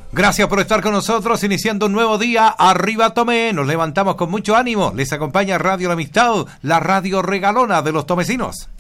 Gracias por estar con nosotros, iniciando un nuevo día. Arriba Tomé, nos levantamos con mucho ánimo. Les acompaña Radio La Amistad, la radio regalona de los tomecinos.